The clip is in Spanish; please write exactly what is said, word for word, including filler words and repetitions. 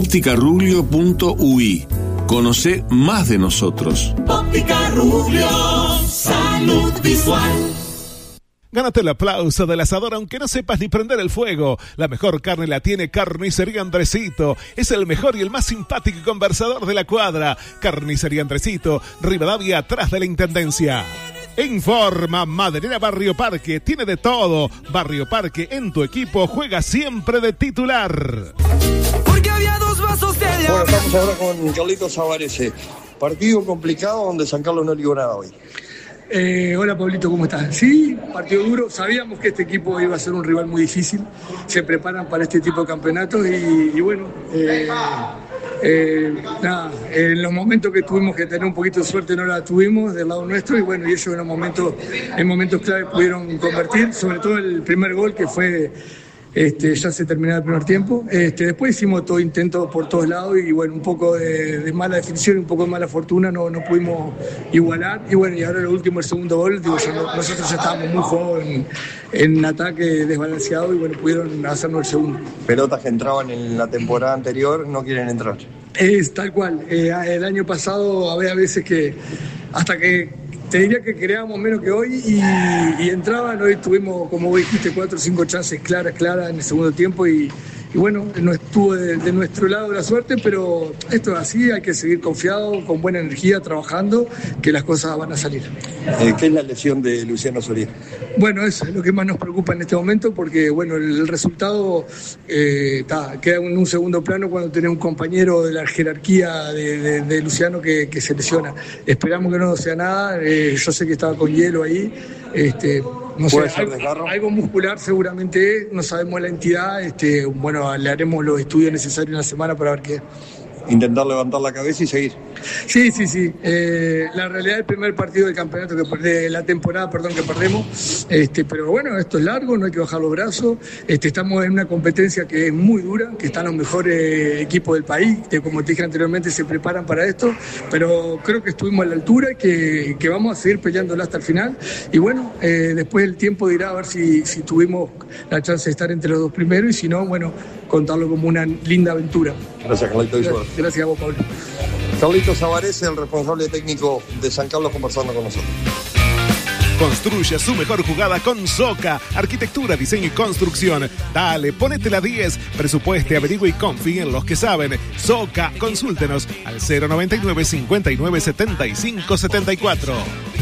óptica rubio punto u i. Conoce más de nosotros. Óptica Rubio, salud visual. Gánate el aplauso del asador aunque no sepas ni prender el fuego. La mejor carne la tiene Carnicería Andresito. Es el mejor y el más simpático y conversador de la cuadra. Carnicería Andresito, Rivadavia, atrás de la Intendencia. Informa Maderera Barrio Parque, tiene de todo. Barrio Parque, en tu equipo juega siempre de titular. Porque había dos vasos de agua. Bueno, estamos ahora con Carlitos Savarese. Partido complicado donde San Carlos no ligó nada hoy. Eh, hola Pablito, ¿cómo estás? Sí, partido duro. Sabíamos que este equipo iba a ser un rival muy difícil. Se preparan para este tipo de campeonatos y, y bueno, eh, eh, nada, en los momentos que tuvimos que tener un poquito de suerte no la tuvimos del lado nuestro y bueno, y ellos en los momentos, en momentos clave pudieron convertir, sobre todo el primer gol que fue... Este, ya se terminó el primer tiempo. Este, después hicimos todo intento por todos lados y bueno, un poco de, de mala definición, un poco de mala fortuna, no, no pudimos igualar. Y bueno, y ahora lo último, el segundo gol, digo, ya no, nosotros ya estábamos muy jugados en, en ataque desbalanceado y bueno, pudieron hacernos el segundo. Pelotas que entraban en la temporada anterior no quieren entrar. Es tal cual. Eh, el año pasado había veces que hasta que te diría que creábamos menos que hoy y, y entraban. Hoy tuvimos, como vos dijiste, cuatro o cinco chances claras, claras en el segundo tiempo y, y bueno, no estuvo de, de nuestro lado la suerte, pero esto es así, hay que seguir confiado, con buena energía, trabajando, que las cosas van a salir. Eh, ¿Qué es la lesión de Luciano Soria? Bueno, eso es lo que más nos preocupa en este momento porque bueno, el, el resultado eh, ta, queda en un segundo plano cuando tenés un compañero de la jerarquía de, de, de Luciano que, que se lesiona. Esperamos que no sea nada, eh, yo sé que estaba con hielo ahí, este, no sé, algo, algo muscular seguramente es, no sabemos la entidad, este, bueno, le haremos los estudios necesarios en la semana para ver qué. Intentar levantar la cabeza y seguir. Sí, sí, sí. Eh, la realidad del primer partido del campeonato, que de la temporada, perdón, que perdemos. Este, pero bueno, esto es largo, no hay que bajar los brazos. Este, estamos en una competencia que es muy dura, que están los mejores equipos del país, que como te dije anteriormente se preparan para esto, pero creo que estuvimos a la altura y que, que vamos a seguir peleándola hasta el final. Y bueno, eh, después el tiempo dirá a ver si, si tuvimos la chance de estar entre los dos primeros y si no, bueno, contarlo como una linda aventura. Gracias, Carlito. Gracias, gracias a vos, Pablo. Carlitos Savarese, el responsable técnico de San Carlos, conversando con nosotros. Construye su mejor jugada con Soca. Arquitectura, diseño y construcción. Dale, ponete la diez. Presupueste, averigua y confía en los que saben. Soca, consúltenos al cero noventa y nueve, cincuenta y nueve, setenta y cinco, setenta y cuatro.